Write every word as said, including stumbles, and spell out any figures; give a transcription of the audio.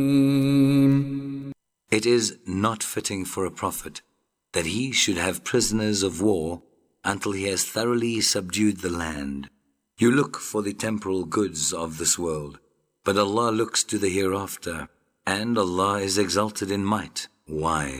It is not fitting for a prophet that he should have prisoners of war until he has thoroughly subdued the land. You look for the temporal goods of this world, but Allah looks to the hereafter, and Allah is exalted in might, wise.